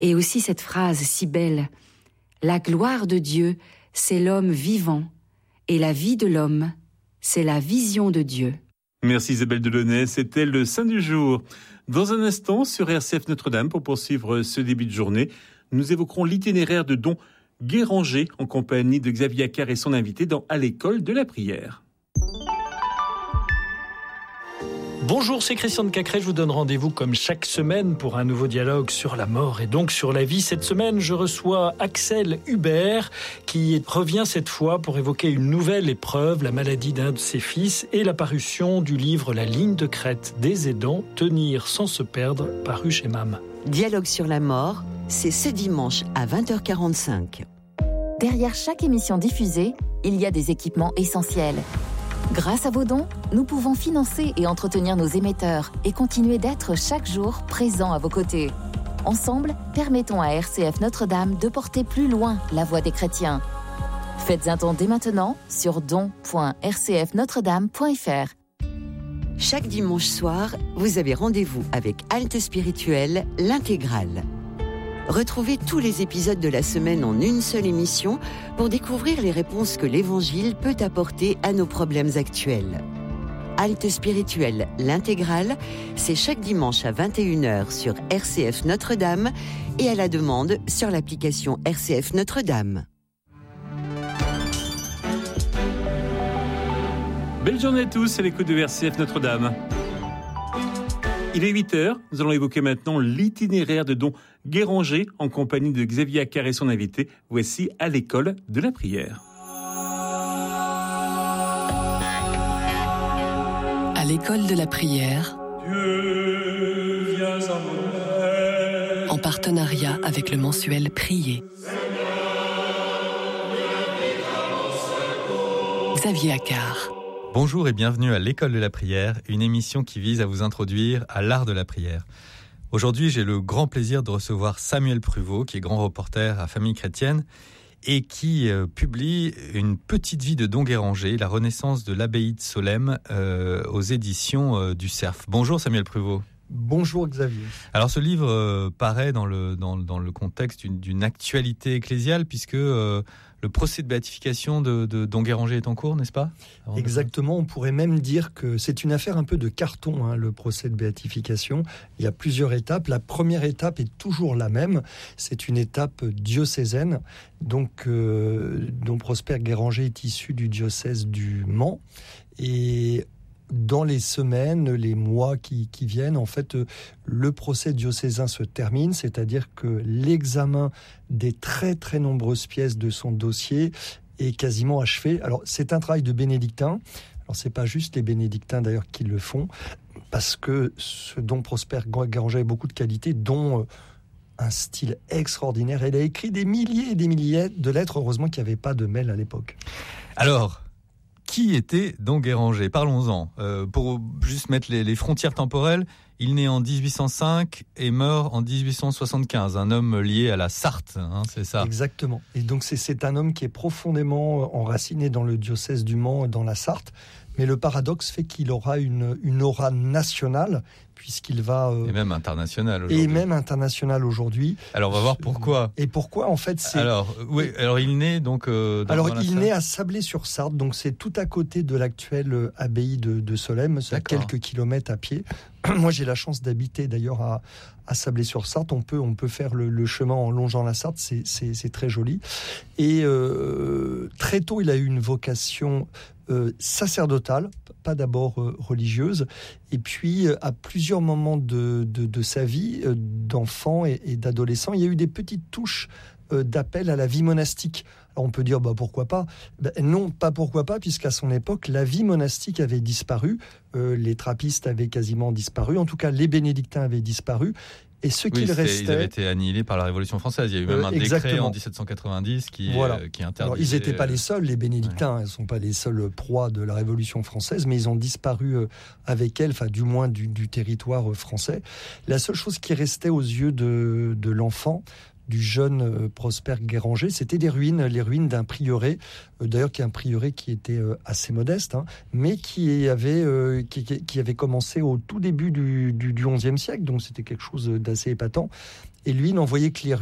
Et aussi cette phrase si belle, « La gloire de Dieu, c'est l'homme vivant, et la vie de l'homme, c'est la vision de Dieu. » Merci Isabelle Delaunay, c'était le Saint du jour. Dans un instant, sur RCF Notre-Dame, pour poursuivre ce début de journée, nous évoquerons l'itinéraire de Don Guéranger en compagnie de Xavier Accart et son invité dans À l'école de la prière. Bonjour, c'est Christian de Cacré, je vous donne rendez-vous comme chaque semaine pour un nouveau dialogue sur la mort et donc sur la vie. Cette semaine, je reçois Axel Hubert qui revient cette fois pour évoquer une nouvelle épreuve, la maladie d'un de ses fils et la parution du livre La ligne de crête des aidants, tenir sans se perdre, paru chez MAM. Dialogue sur la mort, c'est ce dimanche à 20h45. Derrière chaque émission diffusée, il y a des équipements essentiels. Grâce à vos dons, nous pouvons financer et entretenir nos émetteurs et continuer d'être chaque jour présents à vos côtés. Ensemble, permettons à RCF Notre-Dame de porter plus loin la voix des chrétiens. Faites un don dès maintenant sur don.rcfnotredame.fr. Chaque dimanche soir, vous avez rendez-vous avec Halte Spirituelle, l'intégrale. Retrouvez tous les épisodes de la semaine en une seule émission pour découvrir les réponses que l'Évangile peut apporter à nos problèmes actuels. Halte Spirituelle, l'intégrale, c'est chaque dimanche à 21h sur RCF Notre-Dame et à la demande sur l'application RCF Notre-Dame. Belle journée à tous à l'écoute de RCF Notre-Dame. Il est 8h, nous allons évoquer maintenant l'itinéraire de Don Guéranger en compagnie de Xavier Accart et son invité. Voici À l'école de la prière. À l'école de la prière, Dieu, viens à mon aide. En partenariat avec le mensuel Prier. Xavier Accart. Bonjour et bienvenue à l'École de la prière, une émission qui vise à vous introduire à l'art de la prière. Aujourd'hui, j'ai le grand plaisir de recevoir Samuel Pruvot, qui est grand reporter à Famille Chrétienne et qui publie une petite vie de Don Guéranger, la renaissance de l'abbaye de Solesmes aux éditions du Cerf. Bonjour Samuel Pruvot. Bonjour Xavier. Alors ce livre paraît dans le contexte d'une actualité ecclésiale puisque le procès de béatification de Don Guéranger est en cours, n'est-ce pas ? Exactement, on pourrait même dire que c'est une affaire un peu de carton, le procès de béatification. Il y a plusieurs étapes. La première étape est toujours la même, c'est une étape diocésaine. Donc, Don Prosper Guéranger est issu du diocèse du Mans. Et dans les semaines, les mois qui viennent, en fait, le procès diocésain se termine, c'est-à-dire que l'examen des très très nombreuses pièces de son dossier est quasiment achevé. Alors, c'est un travail de bénédictin. Alors, c'est pas juste les bénédictins d'ailleurs qui le font, parce que ce Don Prosper Guéranger a beaucoup de qualités, dont un style extraordinaire. Il a écrit des milliers et des milliers de lettres. Heureusement qu'il n'y avait pas de mail à l'époque. Alors, qui était Don Guéranger ? Parlons-en. Pour juste mettre les frontières temporelles, il naît en 1805 et meurt en 1875. Un homme lié à la Sarthe, c'est ça ? Exactement. Et donc c'est un homme qui est profondément enraciné dans le diocèse du Mans, dans la Sarthe. Mais le paradoxe fait qu'il aura une aura nationale, puisqu'il va... et même international aujourd'hui. Alors, on va voir pourquoi. Et pourquoi, en fait, c'est... Alors, il naît donc... il naît à Sablé-sur-Sarthe, donc c'est tout à côté de l'actuelle abbaye de Solesmes, c'est à quelques kilomètres à pied. Moi, j'ai la chance d'habiter, d'ailleurs, à Sablé-sur-Sarthe. On peut faire le chemin en longeant la Sarthe, c'est très joli. Et très tôt, il a eu une vocation sacerdotale, pas d'abord religieuse, et puis à plusieurs moments de sa vie, d'enfant et d'adolescent, il y a eu des petites touches d'appel à la vie monastique. Alors on peut dire pourquoi pas ? Non, pas pourquoi pas, puisqu'à son époque, la vie monastique avait disparu, les trappistes avaient quasiment disparu, en tout cas les bénédictins avaient disparu. Et ce qu'il restait... Ils avaient été annihilés par la Révolution française. Il y a eu même un décret en 1790 qui interdisait... Alors, ils n'étaient pas les seuls, les bénédictins. Ils ne sont pas les seuls proies de la Révolution française, mais ils ont disparu avec elle, enfin du moins du territoire français. La seule chose qui restait aux yeux de l'enfant, du jeune Prosper Guéranger, c'était les ruines d'un prieuré, d'ailleurs qui est un prieuré qui était assez modeste, mais qui avait commencé au tout début du XIe siècle, donc c'était quelque chose d'assez épatant. et lui n'en voyait que